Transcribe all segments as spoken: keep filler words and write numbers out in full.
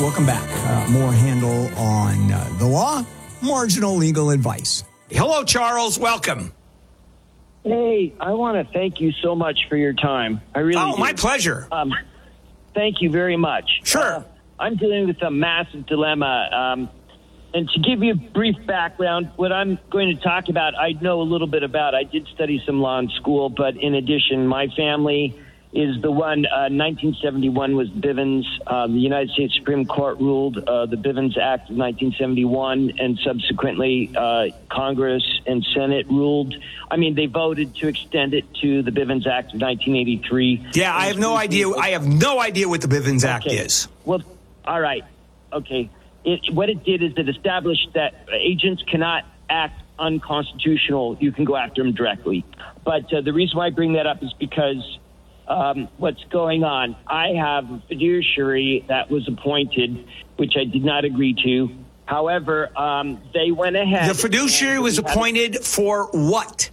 Welcome back. Uh, more handle on uh, the law, marginal legal advice. Hello, Charles. Welcome. Hey, I want to thank you so much for your time. I really Oh, do. my pleasure. Um, thank you very much. Sure. Uh, I'm dealing with a massive dilemma. Um, and to give you a brief background, what I'm going to talk about, I know a little bit about. I did study some law in school, but in addition, my family is the one, uh, nineteen seventy-one was Bivens. Um, the United States Supreme Court ruled uh, the Bivens Act of nineteen seventy-one, and subsequently uh, Congress and Senate ruled. I mean, they voted to extend it to the Bivens Act of nineteen eighty-three. Yeah, I have no idea. I have no idea what the Bivens Act Okay. is. Well, all right. Okay. It, what it did is it established that agents cannot act unconstitutional. You can go after them directly. But uh, the reason why I bring that up is because um, what's going on. I have a fiduciary that was appointed, which I did not agree to. However, um, they went ahead. The fiduciary was appointed for what?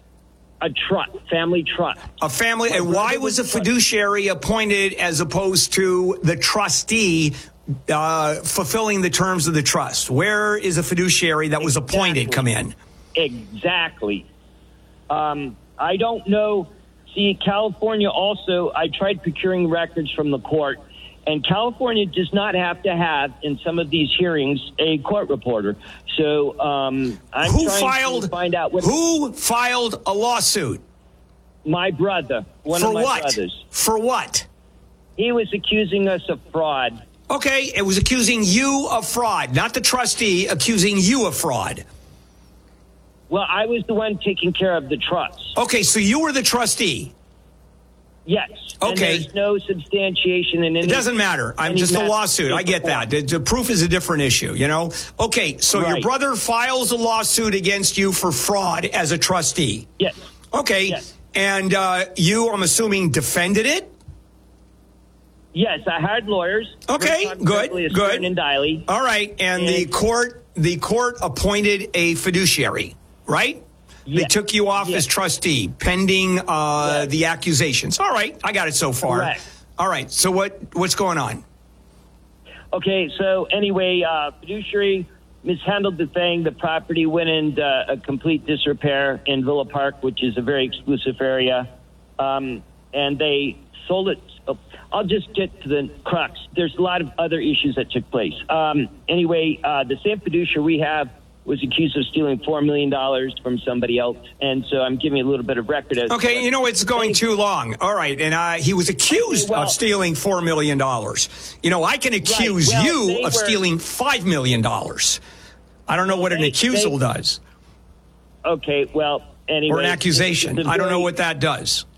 A trust, family trust. A family. And why was a fiduciary appointed as opposed to the trustee uh, fulfilling the terms of the trust? Where is a fiduciary that was appointed come in? Exactly. Um, I don't know. See, California also, I tried procuring records from the court, and California does not have to have, in some of these hearings, a court reporter. So um, I'm who trying filed, to find out what... Who filed a lawsuit? My brother, one For of my what? brothers. For what? He was accusing us of fraud. Okay, it was accusing you of fraud, not the trustee accusing you of fraud. Well, I was the one taking care of the trust. Okay, so you were the trustee. Yes. Okay. And there's no substantiation in any... It doesn't matter. I'm any just a matter- lawsuit. I get that. The, the proof is a different issue, you know? Okay, so your Right. brother files a lawsuit against you for fraud as a trustee. Yes. Okay, Yes. and uh, you, I'm assuming, defended it? Yes, I hired lawyers. Okay, Very good, confidently, good. Stern and Diley. All right, and the And- court the court appointed a fiduciary, right? They Yes. took you off Yes. as trustee pending uh, Yes. the accusations. All right, I got it so far. Correct. All right, so what what's going on? Okay, so anyway, uh, fiduciary mishandled the thing. The property went into uh, a complete disrepair in Villa Park, which is a very exclusive area. Um, and they sold it. Oh, I'll just get to the crux. There's a lot of other issues that took place. Um, anyway, uh, the same fiduciary we have was accused of stealing four million dollars from somebody else. And so I'm giving you a little bit of record. As Okay, you know, it's going too long. All right, and uh, he was accused Okay, well- of stealing four million dollars. You know, I can accuse well, you they of were- stealing five million dollars. I don't know what an They- accusal they- does. Okay, well, anyway. Or an accusation. it's a I don't know very- what that does.